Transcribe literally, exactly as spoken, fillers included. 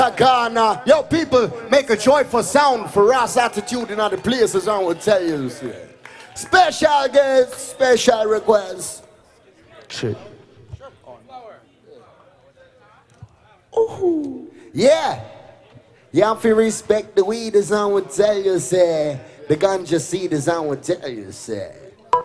Ghana. Yo, people, make a joyful sound for Ross Attitude in other places. I will tell you. Special guests, special requests. Shit. Ooh. Yeah. You have to respect the weed, as I would tell you, say. The ganja seed, as I would tell you, say.